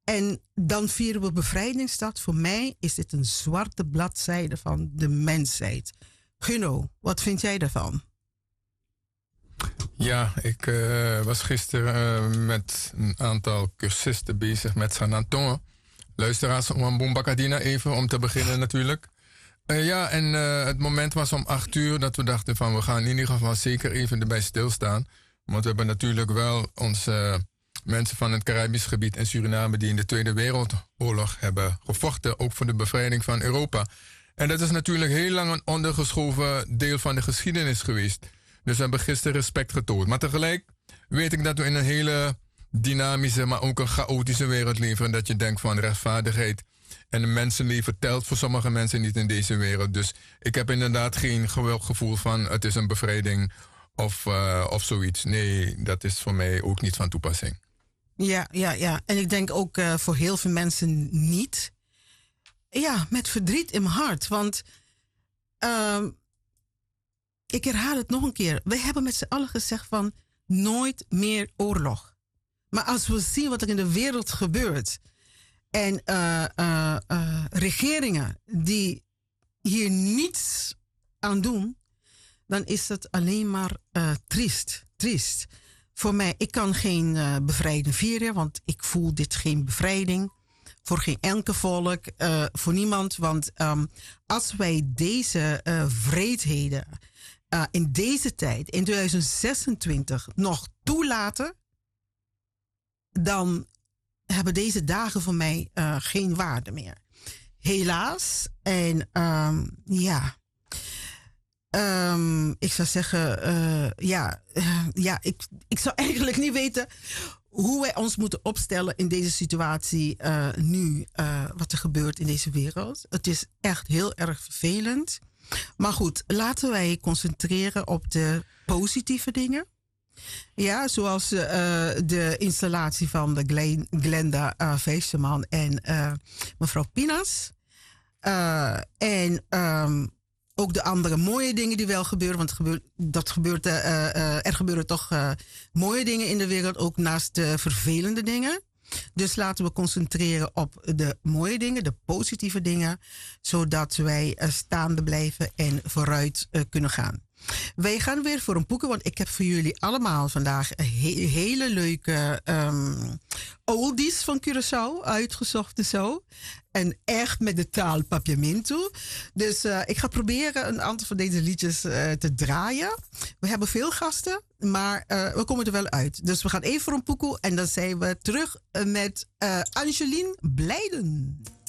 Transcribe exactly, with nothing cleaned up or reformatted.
En dan vieren we Bevrijdingsdag. Voor mij is dit een zwarte bladzijde van de mensheid. Guno, wat vind jij daarvan? Ja, ik uh, was gisteren uh, met een aantal cursisten bezig met Sanantongen. Luisteraars om Bombakadina even, om te beginnen natuurlijk. Uh, ja, en uh, het moment was om acht uur dat we dachten van we gaan in ieder geval zeker even erbij stilstaan. Want we hebben natuurlijk wel onze uh, mensen van het Caribisch gebied en Suriname die in de Tweede Wereldoorlog hebben gevochten, ook voor de bevrijding van Europa. En dat is natuurlijk heel lang een ondergeschoven deel van de geschiedenis geweest. Dus we hebben gisteren respect getoond. Maar tegelijk weet ik dat we in een hele dynamische, maar ook een chaotische wereld leven. En dat je denkt van rechtvaardigheid en een mensenleven telt voor sommige mensen niet in deze wereld. Dus ik heb inderdaad geen gevoel van het is een bevrijding of, uh, of zoiets. Nee, dat is voor mij ook niet van toepassing. Ja, ja, ja. En ik denk ook uh, voor heel veel mensen niet. Ja, met verdriet in mijn hart. Want uh, ik herhaal het nog een keer. Wij hebben met z'n allen gezegd van nooit meer oorlog. Maar als we zien wat er in de wereld gebeurt. En uh, uh, uh, regeringen die hier niets aan doen. Dan is het alleen maar uh, triest. Triest. Voor mij, ik kan geen uh, bevrijding vieren. Want ik voel dit geen bevrijding. Voor geen enkel volk. Uh, voor niemand. Want um, als wij deze uh, wreedheden uh, in deze tijd, in twintig zesentwintig, nog toelaten. Dan hebben deze dagen voor mij uh, geen waarde meer. Helaas. En um, ja. Um, ik zou zeggen, uh, ja, uh, ja ik, ik zou eigenlijk niet weten hoe wij ons moeten opstellen in deze situatie uh, nu, uh, wat er gebeurt in deze wereld. Het is echt heel erg vervelend. Maar goed, laten wij concentreren op de positieve dingen. Ja, zoals uh, de installatie van de Glen, Glenda uh, Feesterman en uh, mevrouw Pinas. Uh, en um, ook de andere mooie dingen die wel gebeuren. Want gebeurt, dat gebeurt, uh, uh, er gebeuren toch uh, mooie dingen in de wereld. Ook naast de vervelende dingen. Dus laten we concentreren op de mooie dingen, de positieve dingen. Zodat wij uh, staande blijven en vooruit uh, kunnen gaan. Wij gaan weer voor een poeken, want ik heb voor jullie allemaal vandaag een he- hele leuke um, oldies van Curaçao uitgezocht en zo. En echt met de taal papiamento. Dus uh, ik ga proberen een aantal van deze liedjes uh, te draaien. We hebben veel gasten, maar uh, we komen er wel uit. Dus we gaan even voor een poekoe en dan zijn we terug met uh, Angeline Blijden.